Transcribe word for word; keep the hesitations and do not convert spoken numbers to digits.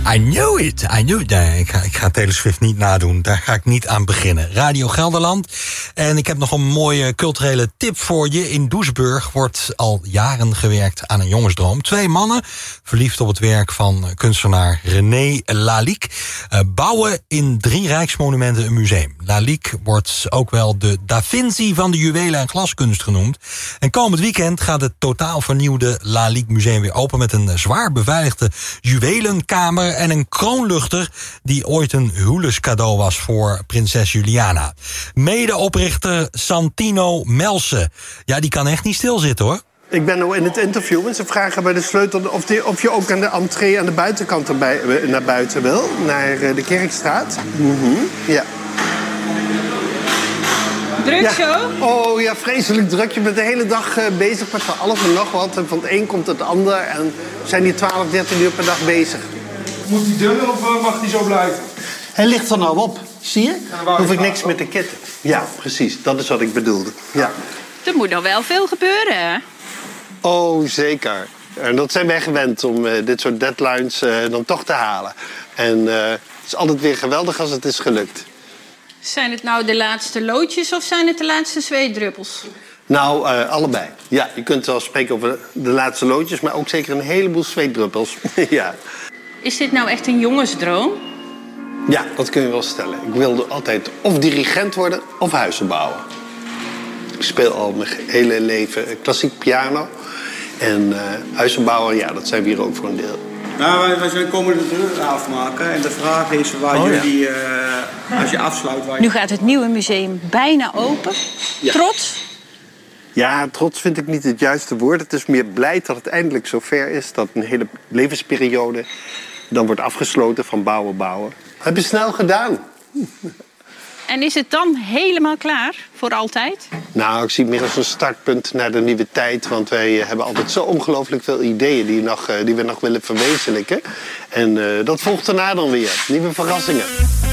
I knew it, I knew it. Nee, ik ga, ik ga Taylor Swift niet nadoen. Daar ga ik niet aan beginnen. Radio Gelderland. En ik heb nog een mooie culturele tip voor je. In Doesburg wordt al jaren gewerkt aan een jongensdroom. Twee mannen, verliefd op het werk van kunstenaar René Lalique, uh, bouwen in drie rijksmonumenten een museum. Lalique wordt ook wel de Da Vinci van de juwelen- en glaskunst genoemd. En komend weekend gaat het totaal vernieuwde Lalique Museum weer open met een zwaar beveiligde juwelenkamer en een kroonluchter die ooit een huwelijkscadeau was voor prinses Juliana. Medeoprichter Santino Melse. Ja, die kan echt niet stilzitten, hoor. Ik ben nu in het interview en ze vragen bij de sleutel of, die, of je ook aan de entree aan de buitenkant erbij, naar buiten wil, naar de Kerkstraat. Mm-hmm. Ja. Druk ja. zo? Oh ja, vreselijk druk. Je bent de hele dag uh, bezig met van alles en nog wat. En van het een komt het ander. En we zijn hier twaalf, dertien uur per dag bezig. Moet die dunner of uh, mag die zo blijven? Hij ligt er nou op. Zie je? Dan hoef ik niks meer te kitten. Ja, precies. Dat is wat ik bedoelde. Ja. Er moet nog wel veel gebeuren, hè? Oh, zeker. En dat zijn wij gewend om uh, dit soort deadlines uh, dan toch te halen. En uh, het is altijd weer geweldig als het is gelukt. Zijn het nou de laatste loodjes of zijn het de laatste zweetdruppels? Nou, uh, allebei. Ja, je kunt wel spreken over de laatste loodjes, maar ook zeker een heleboel zweetdruppels. Ja. Is dit nou echt een jongensdroom? Ja, dat kun je wel stellen. Ik wilde altijd of dirigent worden of huizen bouwen. Ik speel al mijn hele leven klassiek piano. En uh, huizen bouwen, ja, dat zijn we hier ook voor een deel. Nou, wij, wij zijn komen de deur afmaken. En de vraag is waar oh, jullie, ja. uh, als je afsluit... Waar je... Nu gaat het nieuwe museum bijna open. Ja. Trots? Ja, trots vind ik niet het juiste woord. Het is meer blij dat het eindelijk zover is. Dat een hele levensperiode dan wordt afgesloten van bouwen, bouwen. Heb je snel gedaan. En is het dan helemaal klaar voor altijd? Nou, ik zie het meer als een startpunt naar de nieuwe tijd. Want wij hebben altijd zo ongelooflijk veel ideeën die, nog, die we nog willen verwezenlijken. En uh, dat volgt daarna dan weer. Nieuwe verrassingen.